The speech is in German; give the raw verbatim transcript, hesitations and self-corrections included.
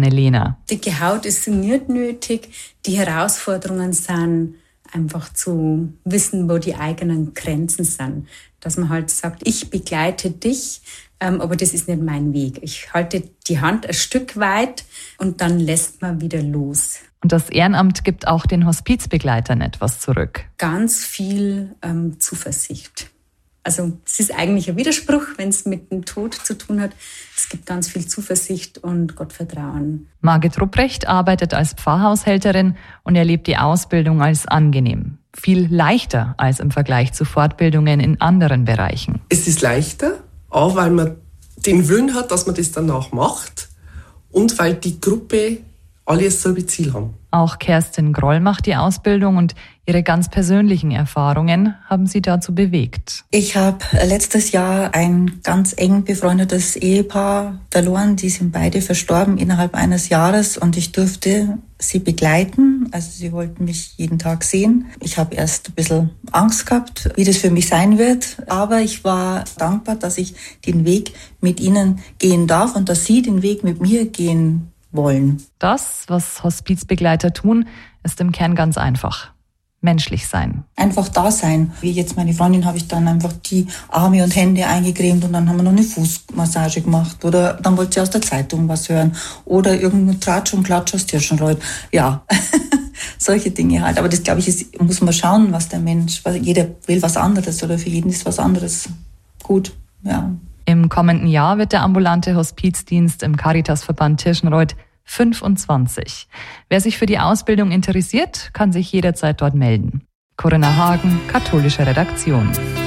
Anne-Lena. Dicke Haut ist nicht nötig. Die Herausforderungen sind einfach zu wissen, wo die eigenen Grenzen sind. Dass man halt sagt, ich begleite dich, ähm, aber das ist nicht mein Weg. Ich halte die Hand ein Stück weit und dann lässt man wieder los. Und das Ehrenamt gibt auch den Hospizbegleitern etwas zurück. Ganz viel ähm, Zuversicht. Also es ist eigentlich ein Widerspruch, wenn es mit dem Tod zu tun hat. Es gibt ganz viel Zuversicht und Gottvertrauen. Margit Rupprecht arbeitet als Pfarrhaushälterin und erlebt die Ausbildung als angenehm. Viel leichter als im Vergleich zu Fortbildungen in anderen Bereichen. Es ist leichter, auch weil man den Willen hat, dass man das danach macht und weil die Gruppe alle dasselbe Ziel haben. Auch Kerstin Groll macht die Ausbildung und ihre ganz persönlichen Erfahrungen haben sie dazu bewegt. Ich habe letztes Jahr ein ganz eng befreundetes Ehepaar verloren. Die sind beide verstorben innerhalb eines Jahres und ich durfte sie begleiten. Also sie wollten mich jeden Tag sehen. Ich habe erst ein bisschen Angst gehabt, wie das für mich sein wird. Aber ich war dankbar, dass ich den Weg mit ihnen gehen darf und dass sie den Weg mit mir gehen wollen. Das, was Hospizbegleiter tun, ist im Kern ganz einfach. Menschlich sein. Einfach da sein. Wie jetzt meine Freundin habe ich dann einfach die Arme und Hände eingecremt und dann haben wir noch eine Fußmassage gemacht. Oder dann wollte sie aus der Zeitung was hören. Oder irgendein Tratsch und Klatsch aus Tirschenreuth. Ja, solche Dinge halt. Aber das, glaube ich, ist, muss man schauen, was der Mensch, weil jeder will was anderes oder für jeden ist was anderes gut. Ja. Im kommenden Jahr wird der ambulante Hospizdienst im Caritasverband Tirschenreuth fünfundzwanzig. Wer sich für die Ausbildung interessiert, kann sich jederzeit dort melden. Corinna Hagen, Katholische Redaktion.